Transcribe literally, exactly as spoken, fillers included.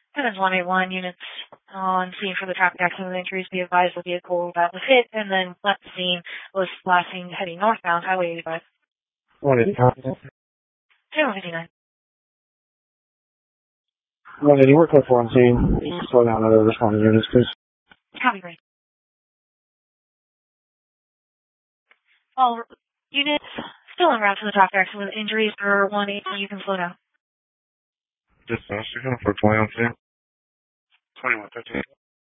Evans one eight one, units on scene for the traffic accident with injuries. Be advised the vehicle that was hit and then left the scene was last seen heading northbound, Highway eighty-five. one eighty-nine. zero fifty-nine. one eighty, we're code four on scene. Slow down other responding units, please. Copy, great. All units still en route to the traffic accident with injuries for one eighty, you can slow down. Dispatch, you're going for twenty on scene. twenty-one fifteen.